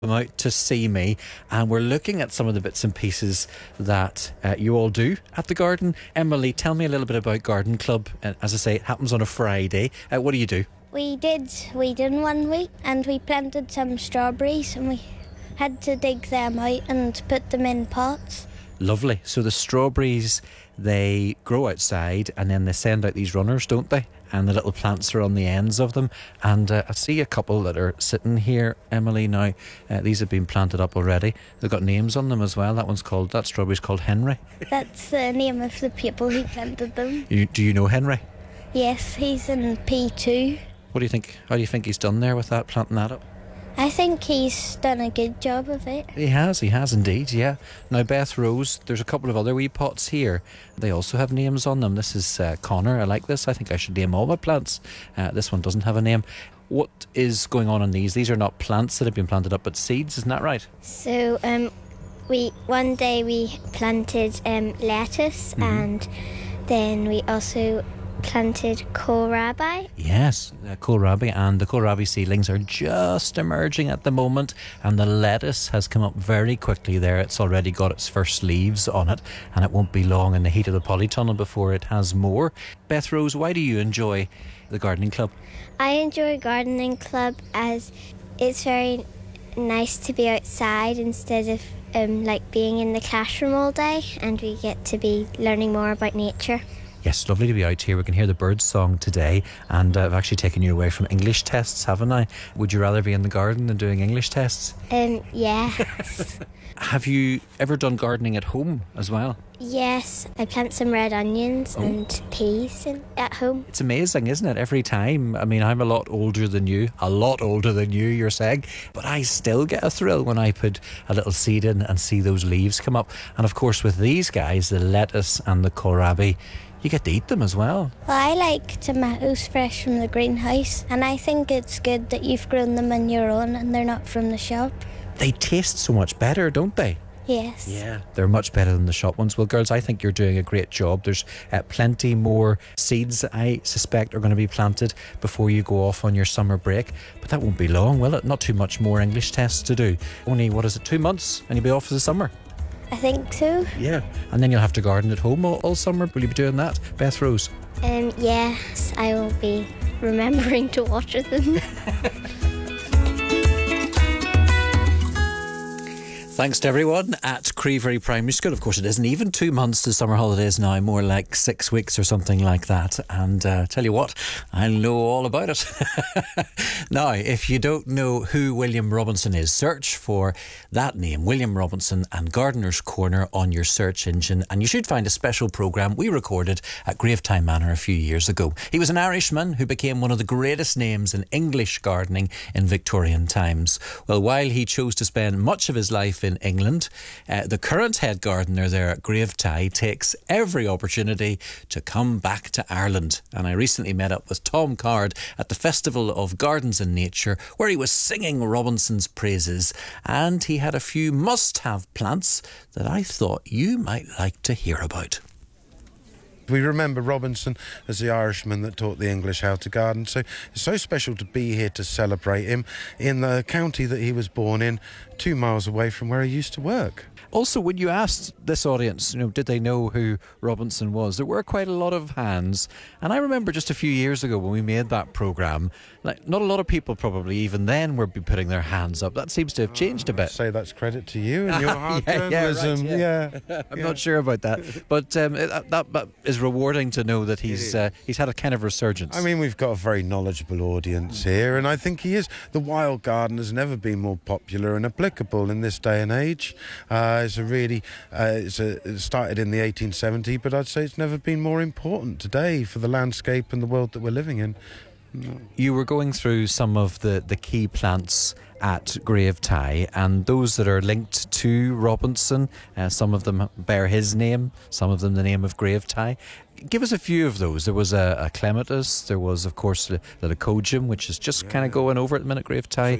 Come out to see me, and we're looking at some of the bits and pieces that you all do at the garden. Emily, tell me a little bit about Garden Club. As I say, it happens on a Friday. What do you do? We did weeding one week and we planted some strawberries and we had to dig them out and put them in pots. Lovely. So the strawberries, they grow outside and then they send out these runners, don't they? And the little plants are on the ends of them. And I see a couple that are sitting here, Emily, now. These have been planted up already. They've got names on them as well. That strawberry's called Henry. That's the name of the people who planted them. Do you know Henry? Yes, he's in P2. What do you think? How do you think he's done there with that, planting that up? I think he's done a good job of it. He has indeed, yeah. Now, Beth Rose, there's a couple of other wee pots here. They also have names on them. This is Connor. I like this. I think I should name all my plants. This one doesn't have a name. What is going on in these? These are not plants that have been planted up, but seeds, isn't that right? So, one day we planted lettuce and then we also planted kohlrabi. Yes, kohlrabi, and the kohlrabi seedlings are just emerging at the moment, and the lettuce has come up very quickly there. It's already got its first leaves on it, and it won't be long in the heat of the polytunnel before it has more. Beth Rose, why do you enjoy the gardening club? I enjoy gardening club as it's very nice to be outside instead of being in the classroom all day, and we get to be learning more about nature. Yes, lovely to be out here. We can hear the birds song today, and I've actually taken you away from English tests, haven't I? Would you rather be in the garden than doing English tests? Yeah. Have you ever done gardening at home as well? Yes, I plant some red onions and peas at home. It's amazing, isn't it? Every time. I mean, I'm a lot older than you, you're saying, but I still get a thrill when I put a little seed in and see those leaves come up. And of course, with these guys, the lettuce and the kohlrabi, you get to eat them as well. Well, I like tomatoes fresh from the greenhouse, and I think it's good that you've grown them on your own and they're not from the shop. They taste so much better, don't they? Yes. Yeah, they're much better than the shop ones. Well, girls, I think you're doing a great job. There's plenty more seeds, I suspect, are going to be planted before you go off on your summer break. But that won't be long, will it? Not too much more English tests to do. Only, 2 months and you'll be off for the summer? I think so. Yeah. And then you'll have to garden at home all summer. Will you be doing that, Beth Rose? Yes, I will be remembering to water them. Thanks to everyone at Creevery Primary School. Of course, it isn't even 2 months to summer holidays now, more like 6 weeks or something like that. And tell you what, I know all about it. Now, if you don't know who William Robinson is, search for that name, William Robinson, and Gardener's Corner on your search engine, and you should find a special programme we recorded at Gravetye Manor a few years ago. He was an Irishman who became one of the greatest names in English gardening in Victorian times. Well, while he chose to spend much of his life in England, the current head gardener there at Gravetye takes every opportunity to come back to Ireland. And I recently met up with Tom Card at the Festival of Gardens and Nature, where he was singing Robinson's praises, and he had a few must-have plants that I thought you might like to hear about. We remember Robinson as the Irishman that taught the English how to garden, so it's so special to be here to celebrate him in the county that he was born in, 2 miles away from where he used to work. Also, when you asked this audience, did they know who Robinson was, there were quite a lot of hands. And I remember just a few years ago when we made that programme, not a lot of people probably even then were putting their hands up. That seems to have changed a bit. I'd say that's credit to you and your hard journalism. I'm not sure about that. But that is rewarding to know that he's had a kind of resurgence. I mean, we've got a very knowledgeable audience here, and I think he is. The wild garden has never been more popular and applicable in this day and age. It started in the 1870s, but I'd say it's never been more important today for the landscape and the world that we're living in. You were going through some of the key plants at Gravetye, and those that are linked to Robinson, some of them bear his name, some of them the name of Gravetye. Give us a few of those. There was a clematis, there was of course the leucojum, which is just kind of going over at the minute,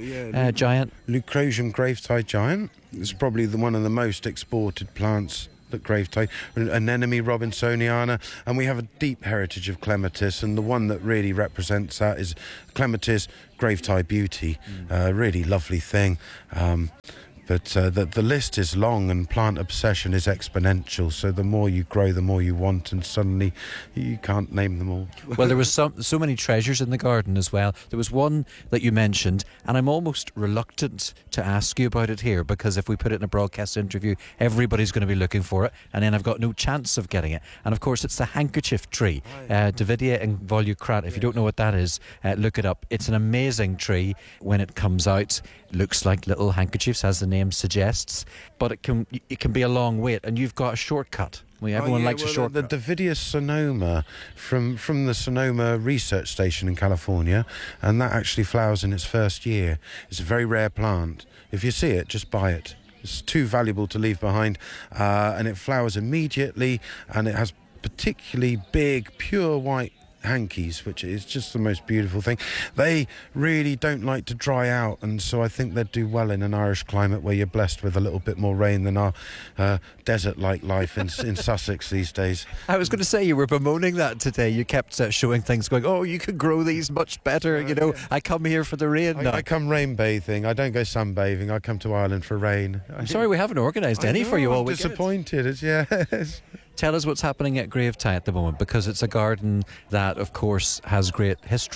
Gravetye giant. Leucojum Gravetye giant is probably one of the most exported plants at Gravetye, Anemone robinsoniana, and we have a deep heritage of clematis, and the one that really represents that is Clematis Gravetye Beauty. Really lovely thing. But the list is long, and plant obsession is exponential. So the more you grow, the more you want, and suddenly you can't name them all. Well, there was so many treasures in the garden as well. There was one that you mentioned, and I'm almost reluctant to ask you about it here, because if we put it in a broadcast interview, everybody's going to be looking for it, and then I've got no chance of getting it. And of course, it's the handkerchief tree, Davidia involucrata. If you don't know what that is, look it up. It's an amazing tree when it comes out. Looks like little handkerchiefs, as the name suggests, but it can be a long wait, and you've got a shortcut. Everyone likes a shortcut. The Davidia sonoma from the Sonoma Research Station in California, and that actually flowers in its first year. It's a very rare plant. If you see it, just buy it. It's too valuable to leave behind, and it flowers immediately, and it has particularly big, pure white hankies, which is just the most beautiful thing. They really don't like to dry out, and so I think they'd do well in an Irish climate where you're blessed with a little bit more rain than our desert-like life in Sussex these days. I was going to say, you were bemoaning that today. You kept showing things going, oh, you could grow these much better, Yeah. I come here for the rain. I come rain bathing. I don't go sunbathing. I come to Ireland for rain. I'm sorry we haven't organised any for you all. I'm disappointed. Yes. Tell us what's happening at Gravetye at the moment, because it's a garden that, of course, has great history.